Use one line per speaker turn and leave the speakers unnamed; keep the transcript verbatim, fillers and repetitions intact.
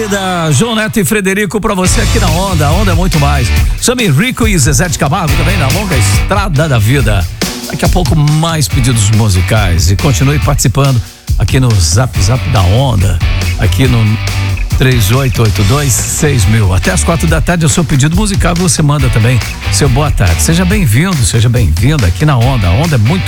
vida, João Neto e Frederico pra você aqui na Onda, a Onda é muito mais. Chame Rico e Zezé de Camargo também na longa estrada da vida. Daqui a pouco mais pedidos musicais e continue participando aqui no Zap Zap da Onda, aqui no três oito oito dois seis mil. Até as quatro da tarde é o seu pedido musical, você manda também seu boa tarde. Seja bem-vindo, seja bem-vinda aqui na Onda, a Onda é muito